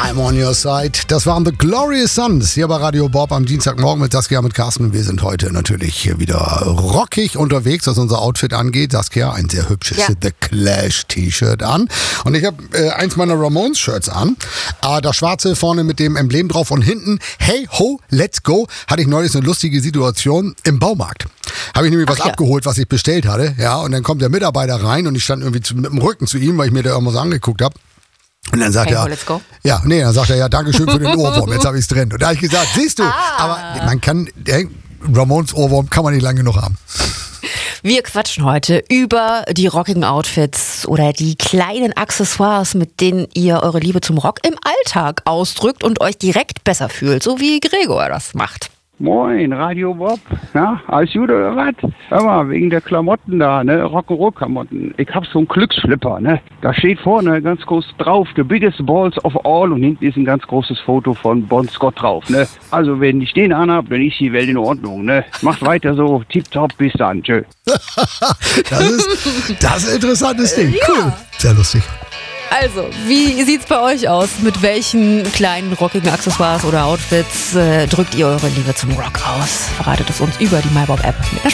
I'm on your side. Das waren The Glorious Sons hier bei Radio Bob am Dienstagmorgen mit Saskia, mit Carsten. Wir sind heute natürlich hier wieder rockig unterwegs, was unser Outfit angeht. Saskia, ein sehr hübsches The Clash T-Shirt an. Und ich habe eins meiner Ramones-Shirts an. Das schwarze vorne mit dem Emblem drauf und hinten, hey ho, let's go, hatte ich neulich eine lustige Situation im Baumarkt. Habe ich nämlich was abgeholt, was ich bestellt hatte. Ja, und dann kommt der Mitarbeiter rein und ich stand irgendwie mit dem Rücken zu ihm, weil ich mir da irgendwas angeguckt habe. Und dann sagt er, let's go. Ja, nee, dann sagt er, ja, Dankeschön für den Ohrwurm, jetzt habe ich es drin. Und da habe ich gesagt, siehst du, aber man kann, Ramones Ohrwurm kann man nicht lange genug haben. Wir quatschen heute über die rockigen Outfits oder die kleinen Accessoires, mit denen ihr eure Liebe zum Rock im Alltag ausdrückt und euch direkt besser fühlt, so wie Gregor das macht. Moin, Radio Bob. Ja, alles gut oder was? Hör mal, wegen der Klamotten da, ne? Rock'n'Roll-Klamotten. Ich hab so einen Glücksflipper, ne? Da steht vorne ganz groß drauf, the biggest balls of all, und hinten ist ein ganz großes Foto von Bon Scott drauf, ne? Also, wenn ich den anhab, dann ist die Welt in Ordnung, ne? Macht weiter so, tipptopp, bis dann, tschö. Das ist ein interessantes Ding. Cool. Sehr lustig. Also, wie sieht's bei euch aus? Mit welchen kleinen rockigen Accessoires oder Outfits drückt ihr eure Liebe zum Rock aus? Verratet es uns über die MyBob-App mit einer